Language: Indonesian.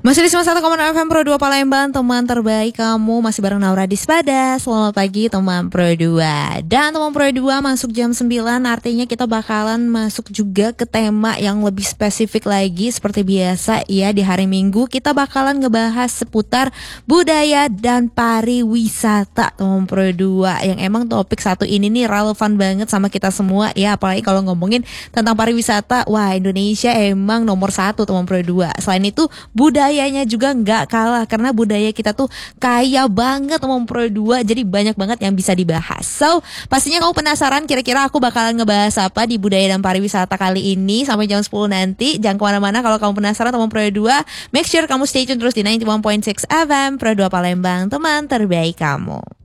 Masih di 91,6 FM Pro 2 Palembang, teman terbaik kamu. Masih bareng Naura Dispada. Selamat pagi teman Pro 2. Dan teman Pro 2 masuk jam 9, artinya kita bakalan masuk juga ke tema yang lebih spesifik lagi. Seperti biasa ya, di hari Minggu kita bakalan ngebahas seputar budaya dan pariwisata teman Pro 2. Yang emang topik satu ini nih relevan banget sama kita semua ya. Apalagi kalau ngomongin tentang pariwisata, wah Indonesia emang nomor satu teman Pro 2. Selain itu budayanya juga nggak kalah, karena budaya kita tuh kaya banget teman Pro 2, jadi banyak banget yang bisa dibahas. So pastinya kamu penasaran kira-kira aku bakalan ngebahas apa di budaya dan pariwisata kali ini sampai jam 10 nanti. Jangan kemana-mana kalau kamu penasaran teman Pro 2. Make sure kamu stay tune terus di 91.6 FM Pro 2 Palembang, teman terbaik kamu.